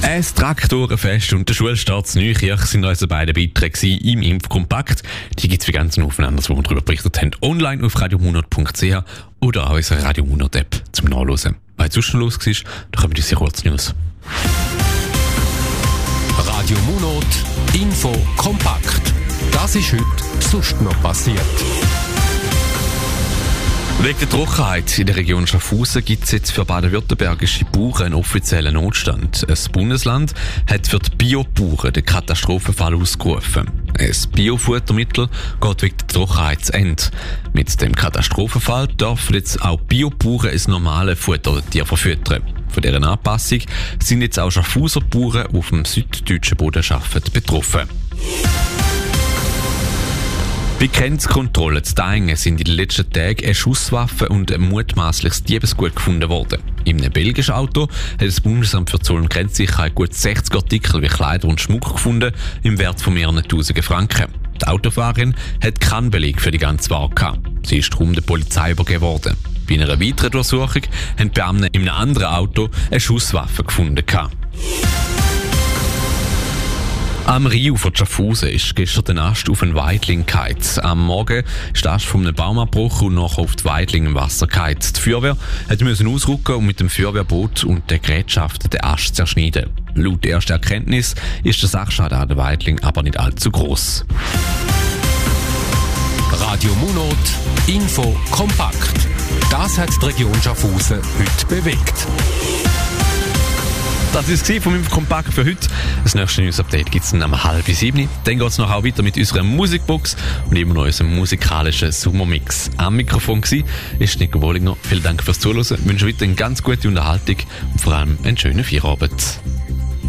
Ein Traktorenfest und der Schulstart in Neukirch sind unsere beiden Beiträge im Impfkompakt. Die gibt es wie ganz aufeinander, wo wir darüber berichtet haben, online auf radiomunot.ch oder auch unserer Radio Munot App zum Nachlesen. Was sonst noch los war, da kommen unsere Kurznews. Radio Munot Info kompakt. Das ist heute sonst noch passiert. Wegen der Trockenheit in der Region Schaffhausen gibt es jetzt für baden-württembergische Bauern einen offiziellen Notstand. Das Bundesland hat für die Biobauern den Katastrophenfall ausgerufen. Ein Biofuttermittel geht wegen der Trockenheit zu Ende. Mit dem Katastrophenfall dürfen jetzt auch Biobauern ein normales Futtertier verfüttern. Von dieser Anpassung sind jetzt auch Schaffhauser Bauern, die auf dem süddeutschen Boden arbeiten, betroffen. Bei Grenzkontrollen zu Daingen sind in den letzten Tagen eine Schusswaffe und ein mutmaßliches Diebesgut gefunden worden. In einem belgischen Auto hat das Bundesamt für Zoll- und Grenzsicherheit gut 60 Artikel wie Kleider und Schmuck gefunden, im Wert von mehreren Tausenden Franken. Die Autofahrerin hat keinen Beleg für die ganze Ware gehabt. Sie ist darum der Polizei übergeben worden. Bei einer weiteren Durchsuchung haben die Beamten in einem anderen Auto eine Schusswaffe gefunden. Am Rio von Schaffhausen ist gestern der Ast auf einen Weidling gefallen. Am Morgen ist der Ast von einem Baum abgebrochen und nachher auf die Weidling im Wasser gefallen. Die Feuerwehr musste ausrücken und mit dem Feuerwehrboot und den Gerätschaften den Ast zerschneiden. Laut erster Erkenntnis ist der Sachschaden an der Weidling aber nicht allzu gross. Radio Munot Info kompakt. Das hat die Region Schaffhausen heute bewegt. Das war es vom Impfkompakt für heute. Das nächste News-Update gibt es dann um 6:30. Dann geht es noch auch weiter mit unserer Musikbox und immer noch unserem musikalischen Sommermix. Am Mikrofon war Nico Bollinger. Vielen Dank fürs Zuhören. Ich wünsche weiter eine ganz gute Unterhaltung und vor allem einen schönen Feierabend.